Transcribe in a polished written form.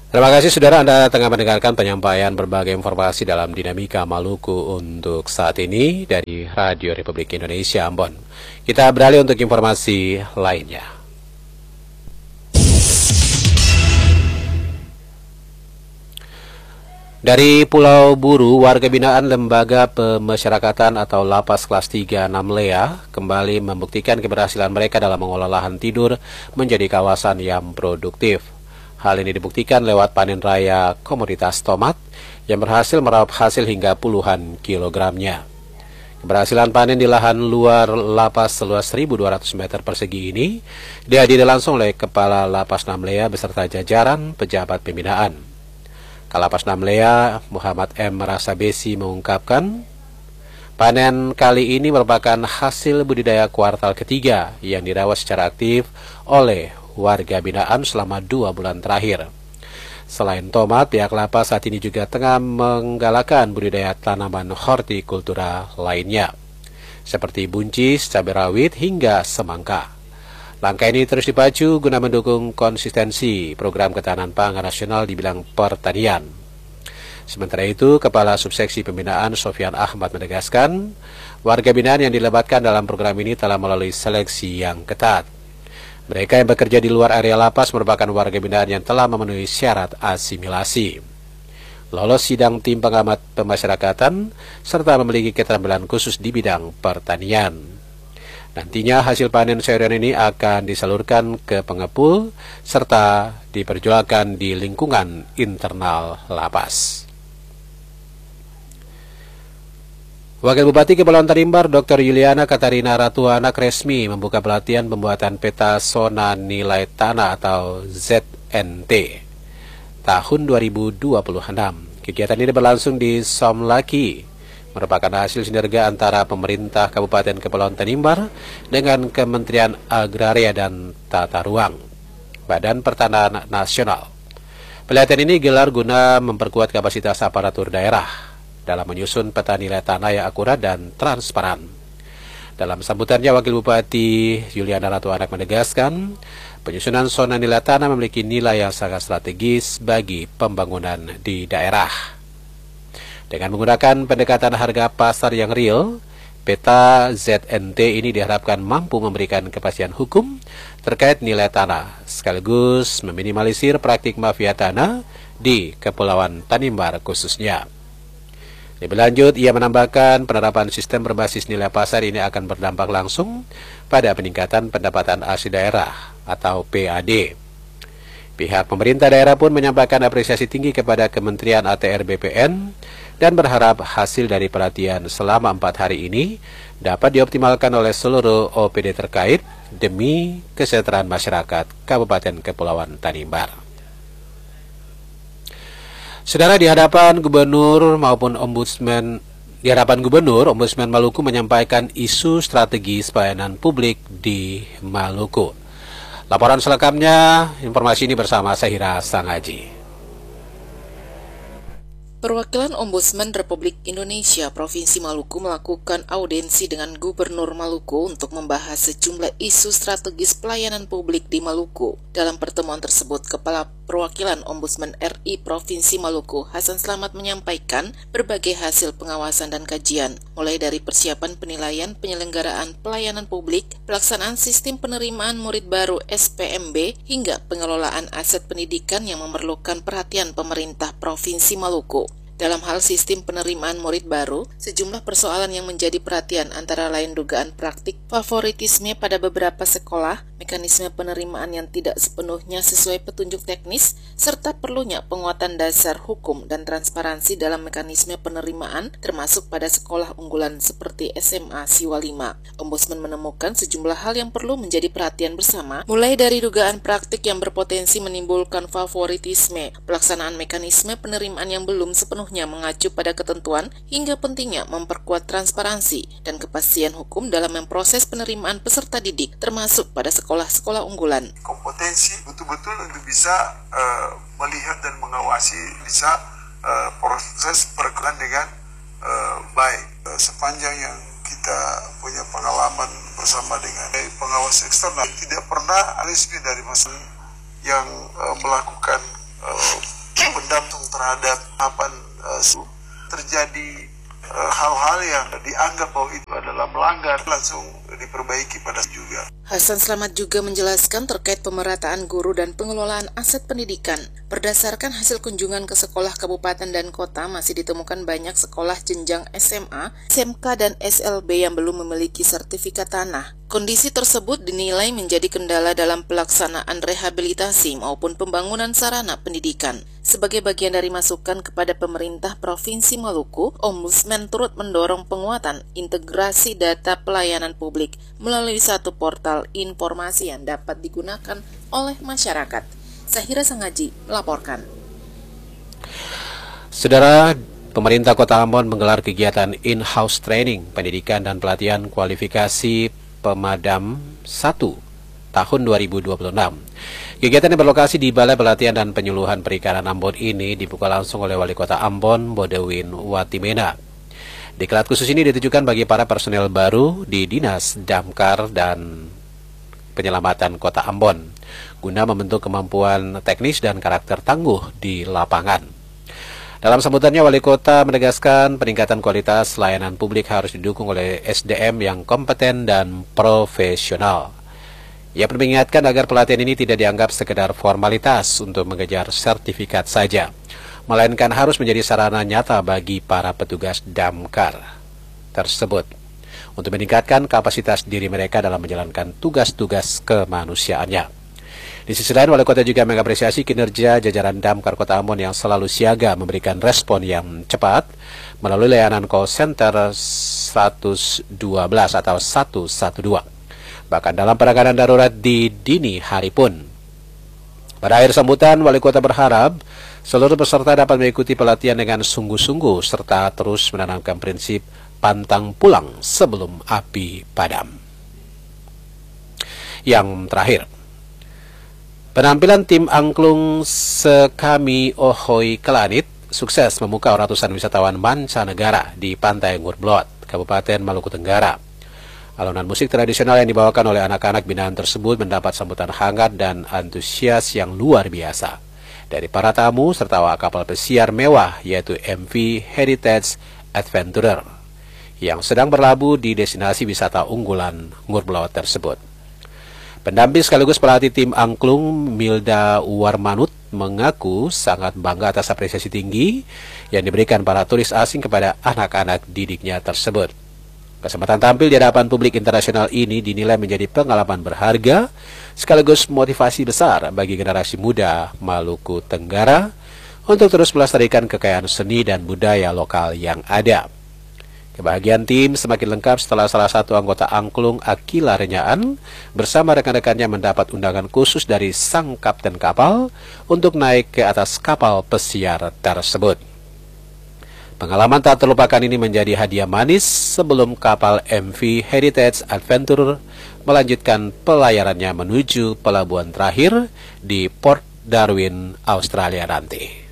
Terima kasih saudara, Anda tengah mendengarkan penyampaian berbagai informasi dalam Dinamika Maluku untuk saat ini dari Radio Republik Indonesia Ambon. Kita beralih untuk informasi lainnya. Dari Pulau Buru, warga binaan Lembaga Pemasyarakatan atau Lapas Kelas 3 Namlea kembali membuktikan keberhasilan mereka dalam mengolah lahan tidur menjadi kawasan yang produktif. Hal ini dibuktikan lewat panen raya komoditas tomat yang berhasil meraup hasil hingga puluhan kilogramnya. Keberhasilan panen di lahan luar lapas seluas 1.200 meter persegi ini dihadiri langsung oleh Kepala Lapas Namlea beserta jajaran pejabat pembinaan. Kalapas Namlea Muhammad M. Rasabesi mengungkapkan, panen kali ini merupakan hasil budidaya kuartal ketiga yang dirawat secara aktif oleh warga binaan selama 2 bulan terakhir. Selain tomat, pihak lapas saat ini juga tengah menggalakkan budidaya tanaman hortikultura lainnya, seperti buncis, cabai rawit, hingga semangka. Langkah ini terus dipacu guna mendukung konsistensi program ketahanan pangan nasional di bidang pertanian. Sementara itu, Kepala Subseksi Pembinaan Sofyan Ahmad menegaskan, warga binaan yang dilibatkan dalam program ini telah melalui seleksi yang ketat. Mereka yang bekerja di luar area lapas merupakan warga binaan yang telah memenuhi syarat asimilasi, lolos sidang tim pengamat pemasyarakatan, serta memiliki keterampilan khusus di bidang pertanian. Nantinya hasil panen sayuran ini akan disalurkan ke pengepul, serta diperjualkan di lingkungan internal lapas. Wakil Bupati Kepulauan Tanimbar Dr. Yuliana Katarina Ratuanak resmi membuka pelatihan pembuatan peta zona nilai tanah atau ZNT tahun 2026. Kegiatan ini berlangsung di Somlaki, merupakan hasil sinergi antara pemerintah Kabupaten Kepulauan Tanimbar dengan Kementerian Agraria dan Tata Ruang, Badan Pertanahan Nasional. Pelatihan ini gelar guna memperkuat kapasitas aparatur daerah dalam menyusun peta nilai tanah yang akurat dan transparan. Dalam sambutannya, Wakil Bupati Yuliana Ratuanak menegaskan, penyusunan zona nilai tanah memiliki nilai yang sangat strategis bagi pembangunan di daerah. Dengan menggunakan pendekatan harga pasar yang real, peta ZNT ini diharapkan mampu memberikan kepastian hukum terkait nilai tanah, sekaligus meminimalisir praktik mafia tanah di Kepulauan Tanimbar khususnya. Lebih lanjut, ia menambahkan penerapan sistem berbasis nilai pasar ini akan berdampak langsung pada peningkatan pendapatan asli daerah atau PAD. Pihak pemerintah daerah pun menyampaikan apresiasi tinggi kepada Kementerian ATR BPN dan berharap hasil dari pelatihan selama 4 hari ini dapat dioptimalkan oleh seluruh OPD terkait demi kesejahteraan masyarakat Kabupaten Kepulauan Tanimbar. Saudara, di hadapan Gubernur Ombudsman Maluku menyampaikan isu strategis pelayanan publik di Maluku. Laporan selengkapnya, informasi ini bersama Sahira Sangaji. Perwakilan Ombudsman Republik Indonesia Provinsi Maluku melakukan audiensi dengan Gubernur Maluku untuk membahas sejumlah isu strategis pelayanan publik di Maluku. Dalam pertemuan tersebut, Kepala Perwakilan Ombudsman RI Provinsi Maluku, Hasan Slamet, menyampaikan berbagai hasil pengawasan dan kajian, mulai dari persiapan penilaian penyelenggaraan pelayanan publik, pelaksanaan sistem penerimaan murid baru SPMB, hingga pengelolaan aset pendidikan yang memerlukan perhatian pemerintah Provinsi Maluku. Dalam hal sistem penerimaan murid baru, sejumlah persoalan yang menjadi perhatian antara lain dugaan praktik favoritisme pada beberapa sekolah, mekanisme penerimaan yang tidak sepenuhnya sesuai petunjuk teknis, serta perlunya penguatan dasar hukum dan transparansi dalam mekanisme penerimaan termasuk pada sekolah unggulan seperti SMA Siwa 5. Ombudsman menemukan sejumlah hal yang perlu menjadi perhatian bersama, mulai dari dugaan praktik yang berpotensi menimbulkan favoritisme, pelaksanaan mekanisme penerimaan yang belum sepenuhnya mengacu pada ketentuan, hingga pentingnya memperkuat transparansi dan kepastian hukum dalam memproses penerimaan peserta didik, termasuk pada sekolah-sekolah unggulan. Kompetensi betul-betul untuk bisa melihat dan mengawasi bisa proses perkelan dengan baik. Sepanjang yang kita punya pengalaman bersama dengan pengawas eksternal, tidak pernah resmi dari masyarakat yang melakukan pada tahapan terjadi hal-hal yang dianggap bahwa itu adalah melanggar, langsung diperbaiki pada juga. Hasan Slamet juga menjelaskan terkait pemerataan guru dan pengelolaan aset pendidikan. Berdasarkan hasil kunjungan ke sekolah kabupaten dan kota, masih ditemukan banyak sekolah jenjang SMA, SMK, dan SLB yang belum memiliki sertifikat tanah. Kondisi tersebut dinilai menjadi kendala dalam pelaksanaan rehabilitasi maupun pembangunan sarana pendidikan. Sebagai bagian dari masukan kepada pemerintah Provinsi Maluku, Ombudsman turut mendorong penguatan integrasi data pelayanan publik melalui satu portal informasi yang dapat digunakan oleh masyarakat. Sahira Sangaji melaporkan. Saudara, pemerintah Kota Ambon menggelar kegiatan in-house training, pendidikan dan pelatihan kualifikasi pemadam 1 tahun 2026. Kegiatan yang berlokasi di Balai Pelatihan dan Penyuluhan Perikanan Ambon ini dibuka langsung oleh Wali Kota Ambon, Bodewin Watimena. Diklat khusus ini ditujukan bagi para personel baru di Dinas Damkar dan Penyelamatan Kota Ambon, guna membentuk kemampuan teknis dan karakter tangguh di lapangan. Dalam sambutannya, Wali Kota menegaskan peningkatan kualitas layanan publik harus didukung oleh SDM yang kompeten dan profesional. Ia mengingatkan agar pelatihan ini tidak dianggap sekedar formalitas untuk mengejar sertifikat saja, melainkan harus menjadi sarana nyata bagi para petugas damkar tersebut untuk meningkatkan kapasitas diri mereka dalam menjalankan tugas-tugas kemanusiaannya. Di sisi lain, Wali Kota juga mengapresiasi kinerja jajaran Damkar Kota Ambon yang selalu siaga memberikan respon yang cepat melalui layanan call center 112 atau 112. Bahkan dalam penanganan darurat di dini hari pun. Pada akhir sambutan, Wali Kota berharap seluruh peserta dapat mengikuti pelatihan dengan sungguh-sungguh serta terus menanamkan prinsip pantang pulang sebelum api padam. Yang terakhir, penampilan tim angklung Sekami Ohoi Kelanit sukses memukau ratusan wisatawan mancanegara di Pantai Ngurblot, Kabupaten Maluku Tenggara. Alunan musik tradisional yang dibawakan oleh anak-anak binaan tersebut mendapat sambutan hangat dan antusias yang luar biasa dari para tamu serta awak kapal pesiar mewah yaitu MV Heritage Adventurer yang sedang berlabuh di destinasi wisata unggulan Ngurblot tersebut. Pendamping sekaligus pelatih tim angklung Milda Warmanut mengaku sangat bangga atas apresiasi tinggi yang diberikan para turis asing kepada anak-anak didiknya tersebut. Kesempatan tampil di hadapan publik internasional ini dinilai menjadi pengalaman berharga sekaligus motivasi besar bagi generasi muda Maluku Tenggara untuk terus melestarikan kekayaan seni dan budaya lokal yang ada. Kebahagiaan tim semakin lengkap setelah salah satu anggota angklung, Akila Renyaan, bersama rekan-rekannya mendapat undangan khusus dari sang kapten kapal untuk naik ke atas kapal pesiar tersebut. Pengalaman tak terlupakan ini menjadi hadiah manis sebelum kapal MV Heritage Adventurer melanjutkan pelayarannya menuju pelabuhan terakhir di Port Darwin, Australia nanti.